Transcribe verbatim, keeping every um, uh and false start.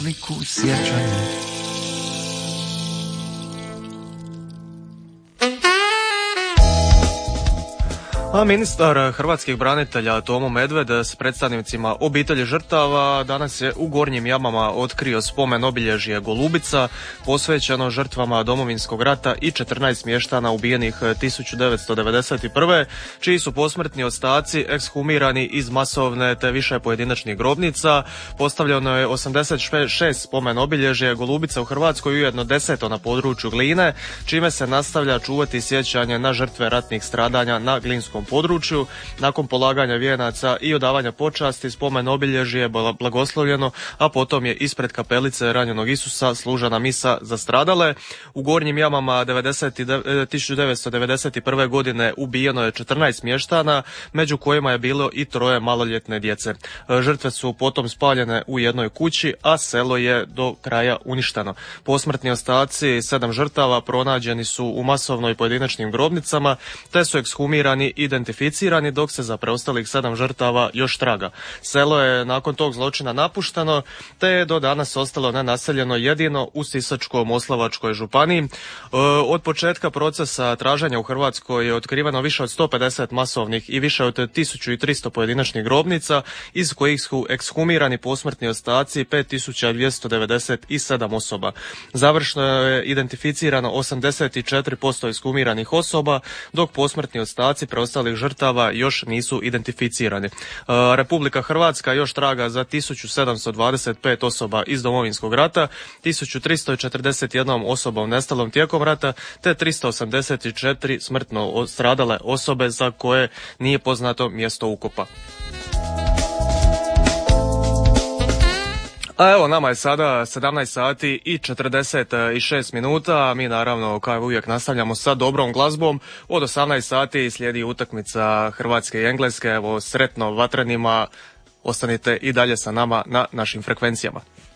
Liku sjećanja. A ministar hrvatskih branitelja Tomo Medved s predstavnicima obitelji žrtava danas je u Gornjim Jamama otkrio spomen obilježje Golubica posvećeno žrtvama Domovinskog rata i četrnaest mještana ubijenih tisuću devetsto devedeset prve. čiji su posmrtni ostaci ekshumirani iz masovne te više pojedinačnih grobnica. Postavljeno je osamdeset šest spomen obilježje Golubica u Hrvatskoj, ujedno deseto na području Gline, čime se nastavlja čuvati sjećanje na žrtve ratnih stradanja na Glinskom području. Nakon polaganja vijenaca i odavanja počasti spomen obilježje je blagoslovljeno, a potom je ispred kapelice ranjenog Isusa služena misa za stradale. U Gornjim Jamama tisuću devetsto devedeset prve. godine ubijeno je četrnaest mještana, među kojima je bilo i troje maloljetne djece. Žrtve su potom spaljene u jednoj kući, a selo je do kraja uništeno. Posmrtni ostaci sedam žrtava pronađeni su u masovnoj pojedinačnim grobnicama, te su ekshumirani i identificirani, dok se za preostalih sedam žrtava još traga. Selo je nakon tog zločina napušteno, te je do danas ostalo nenaseljeno jedino u Sisačko-moslavačkoj županiji. Od početka procesa traženja u Hrvatskoj je otkriveno više od sto pedeset masovnih i više od tisuću tristo pojedinačnih grobnica, iz kojih su ekshumirani posmrtni ostaci pet tisuća dvjesto devedeset sedam osoba. Završno je identificirano osamdeset četiri posto ekshumiranih osoba, dok posmrtni ostaci preostalih žrtava još nisu identificirani. Republika Hrvatska još traga za tisuću sedamsto dvadeset pet osoba iz Domovinskog rata, tisuću tristo četrdeset jedna osobom nestalom tijekom rata, te tristo osamdeset četiri smrtno stradale osobe za koje nije poznato mjesto ukopa. A evo, nama je sada sedamnaest sati i četrdeset šest minuta, mi naravno kao uvijek nastavljamo sa dobrom glazbom. Od osamnaest sati slijedi utakmica Hrvatske i Engleske, evo sretno vatrenima, ostanite i dalje sa nama na našim frekvencijama.